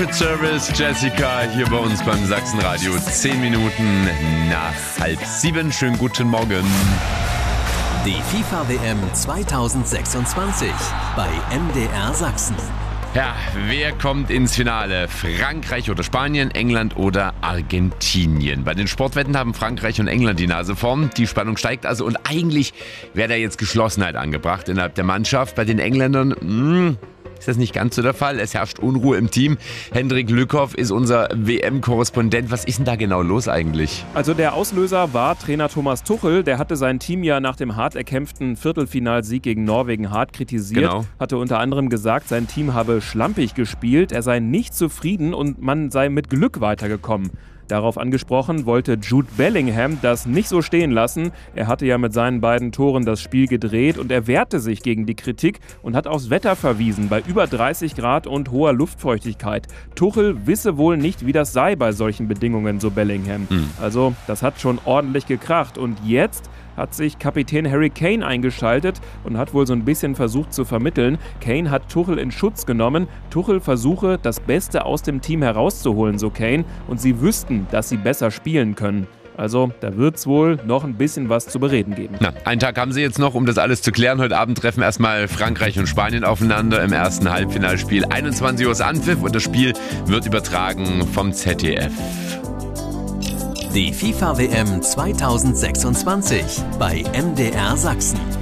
Service Jessica hier bei uns beim Sachsenradio. 10 Minuten nach 6:30. Schönen guten Morgen. Die FIFA-WM 2026 bei MDR Sachsen. Ja, wer kommt ins Finale? Frankreich oder Spanien, England oder Argentinien? Bei den Sportwetten haben Frankreich und England die Nase vorn. Die Spannung steigt also und eigentlich wäre da jetzt Geschlossenheit angebracht innerhalb der Mannschaft. Bei den Engländern ist das nicht ganz so der Fall. Es herrscht Unruhe im Team. Hendrik Lückhoff ist unser WM-Korrespondent. Was ist denn da genau los eigentlich? Also der Auslöser war Trainer Thomas Tuchel. Der hatte sein Team ja nach dem hart erkämpften Viertelfinalsieg gegen Norwegen hart kritisiert. Genau. Hatte unter anderem gesagt, sein Team habe schlampig gespielt, er sei nicht zufrieden und man sei mit Glück weitergekommen. Darauf angesprochen, wollte Jude Bellingham das nicht so stehen lassen. Er hatte ja mit seinen beiden Toren das Spiel gedreht und er wehrte sich gegen die Kritik und hat aufs Wetter verwiesen, bei über 30 Grad und hoher Luftfeuchtigkeit. Tuchel wisse wohl nicht, wie das sei bei solchen Bedingungen, so Bellingham. Also, das hat schon ordentlich gekracht. Und jetzt hat sich Kapitän Harry Kane eingeschaltet und hat wohl so ein bisschen versucht zu vermitteln. Kane hat Tuchel in Schutz genommen. Tuchel versuche, das Beste aus dem Team herauszuholen, so Kane. Und sie wüssten, dass sie besser spielen können. Also, da wird es wohl noch ein bisschen was zu bereden geben. Einen Tag haben sie jetzt noch, um das alles zu klären. Heute Abend treffen erstmal Frankreich und Spanien aufeinander im ersten Halbfinalspiel. 21 Uhr ist Anpfiff und das Spiel wird übertragen vom ZDF. Die FIFA-WM 2026 bei MDR Sachsen.